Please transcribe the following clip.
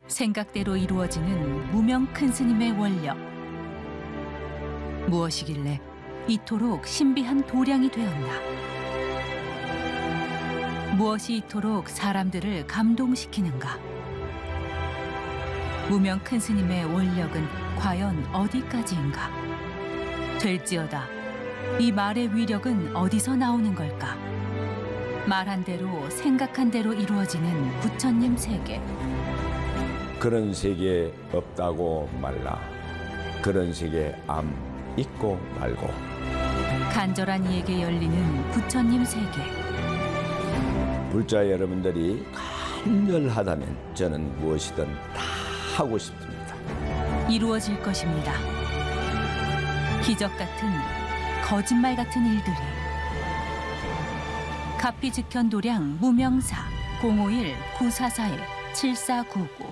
생각대로 이루어지는 무명 큰 스님의 원력. 무엇이길래 이토록 신비한 도량이 되었나? 무엇이 이토록 사람들을 감동시키는가? 무명 큰 스님의 원력은 과연 어디까지인가? 될지어다. 이 말의 위력은 어디서 나오는 걸까? 말한 대로 생각한 대로 이루어지는 부처님 세계. 그런 세계 없다고 말라. 그런 세계 암 있고 말고. 간절한 이에게 열리는 부처님 세계. 불자 여러분들이 간절하다면 저는 무엇이든 다 하고 싶습니다. 이루어질 것입니다. 기적 같은, 거짓말 같은 일들이. 가피즉현 도량 무명사 051-9441-7499